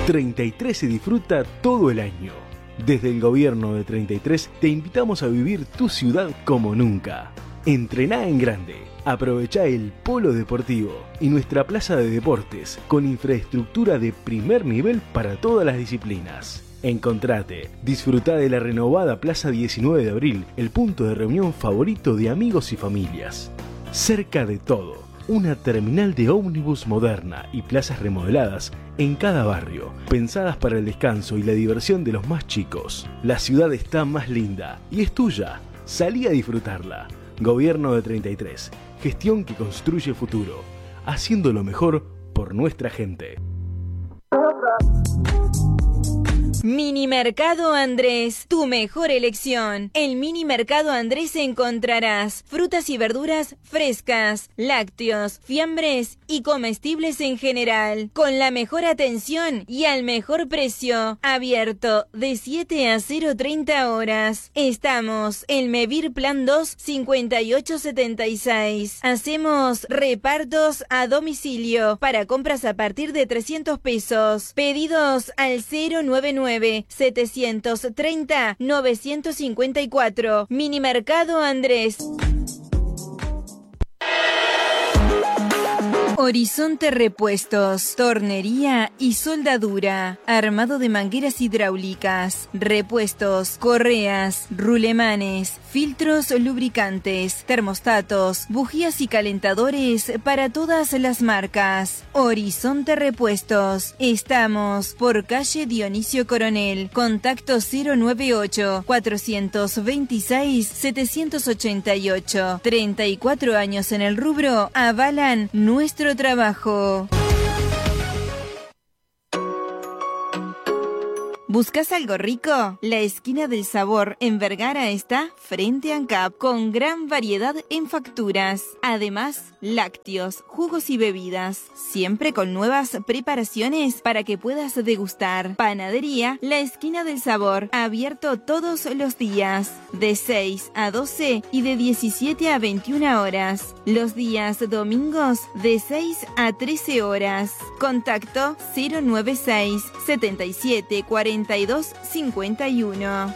33 se disfruta todo el año. Desde el gobierno de 33 te invitamos a vivir tu ciudad como nunca. Entrená en grande, aprovechá el polo deportivo y nuestra plaza de deportes con infraestructura de primer nivel para todas las disciplinas. Encontrate, disfrutá de la renovada Plaza 19 de Abril, el punto de reunión favorito de amigos y familias. Cerca de todo, una terminal de ómnibus moderna y plazas remodeladas en cada barrio, pensadas para el descanso y la diversión de los más chicos. La ciudad está más linda y es tuya. Salí a disfrutarla. Gobierno de 33. Gestión que construye futuro. Haciendo lo mejor por nuestra gente. Mini Mercado Andrés, tu mejor elección. En Mini Mercado Andrés encontrarás frutas y verduras frescas, lácteos, fiambres y comestibles en general, con la mejor atención y al mejor precio. Abierto de 7 a 0:30 horas. Estamos en Mevir Plan 2, 5876. Hacemos repartos a domicilio para compras a partir de 300 pesos. Pedidos al 099-730-954. Mini Mercado Andrés. Horizonte Repuestos, tornería y soldadura, armado de mangueras hidráulicas, repuestos, correas, rulemanes, filtros lubricantes, termostatos, bujías y calentadores para todas las marcas. Horizonte Repuestos. Estamos por calle Dionisio Coronel. Contacto 098-426-788. 34 años en el rubro avalan nuestro trabajo. ¿Buscas algo rico? La Esquina del Sabor en Vergara está frente a ANCAP, con gran variedad en facturas. Además, lácteos, jugos y bebidas, siempre con nuevas preparaciones para que puedas degustar. Panadería La Esquina del Sabor, abierto todos los días, de 6 a 12 y de 17 a 21 horas. Los días domingos, de 6 a 13 horas. Contacto 096 77 42 51.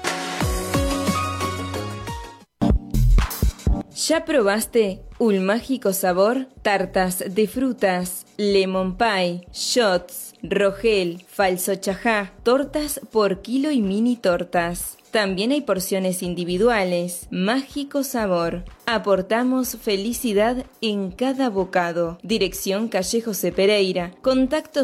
¿Ya probaste un mágico sabor? Tartas de frutas, lemon pie, shots, rogel, falso chajá, tortas por kilo y mini tortas. También hay porciones individuales. Mágico sabor. Aportamos felicidad en cada bocado. Dirección calle José Pereira. Contacto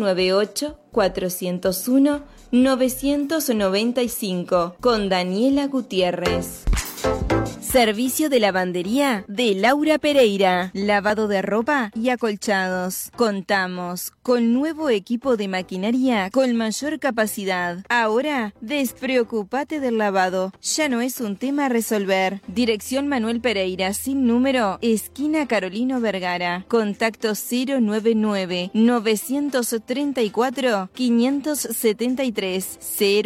098-401-995 con Daniela Gutiérrez. Servicio de lavandería de Laura Pereira. Lavado de ropa y acolchados. Contamos con nuevo equipo de maquinaria con mayor capacidad. Ahora, despreocúpate del lavado. Ya no es un tema a resolver. Dirección Manuel Pereira, sin número, esquina Carolino Vergara. Contacto 099-934-573.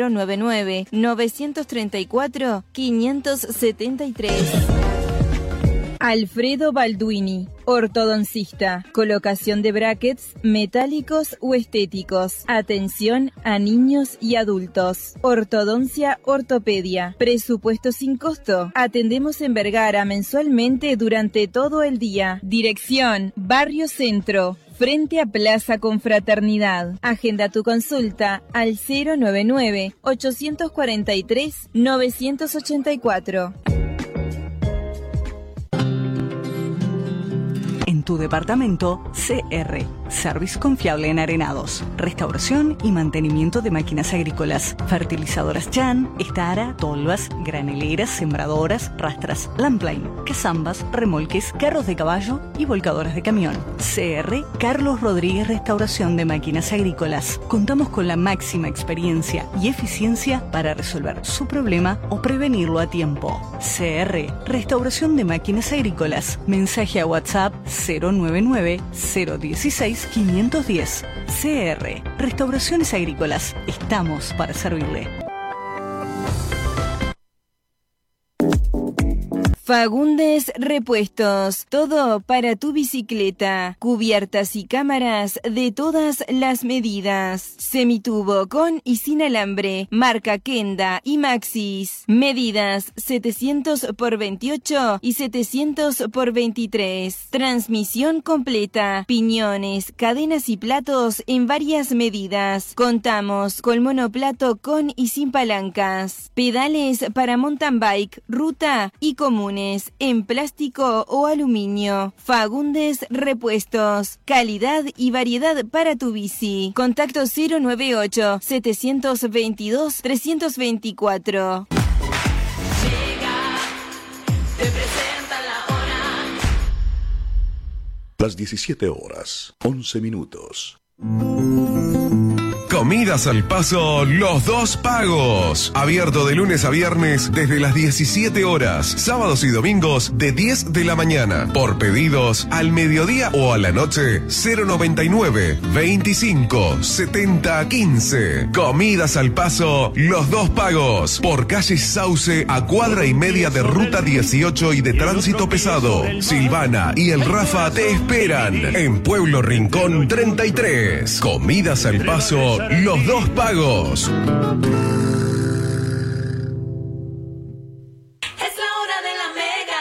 099-934-573. Alfredo Balduini, ortodoncista, colocación de brackets metálicos o estéticos, atención a niños y adultos, ortodoncia, ortopedia, presupuesto sin costo, atendemos en Vergara mensualmente durante todo el día, dirección, Barrio Centro, frente a Plaza Confraternidad. Agenda tu consulta al 099-843-984. En tu departamento, CR, Service Confiable en Arenados, restauración y mantenimiento de máquinas agrícolas, fertilizadoras Chan, Estara, tolvas, graneleras, sembradoras, rastras, Landline, cazambas, remolques, carros de caballo y volcadoras de camión. CR, Carlos Rodríguez Restauración de Máquinas Agrícolas. Contamos con la máxima experiencia y eficiencia para resolver su problema o prevenirlo a tiempo. CR, Restauración de Máquinas Agrícolas. Mensaje a WhatsApp 099-016-510. CR, Restauraciones Agrícolas. Estamos para servirle. Fagundes Repuestos, todo para tu bicicleta, cubiertas y cámaras de todas las medidas, semitubo con y sin alambre, marca Kenda y Maxxis, medidas 700 por 28 y 700 por 23, transmisión completa, piñones, cadenas y platos en varias medidas, contamos con monoplato con y sin palancas, pedales para mountain bike, ruta y común en plástico o aluminio. Fagundes Repuestos, calidad y variedad para tu bici. Contacto 098 722 324. Las 17 horas, 11 minutos. Comidas al Paso, los dos pagos. Abierto de lunes a viernes desde las 17 horas. Sábados y domingos de 10 de la mañana. Por pedidos al mediodía o a la noche 099 25 70 15. Comidas al Paso, los dos pagos. Por calle Sauce a cuadra y media de ruta 18 y de tránsito pesado. Silvana y el Rafa te esperan en Pueblo Rincón 33. Comidas al Paso, los dos pagos. Es la hora de la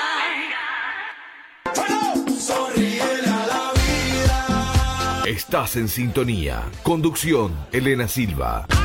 mega. Sonríele a la vida. Estás en sintonía. Conducción, Elena Silva.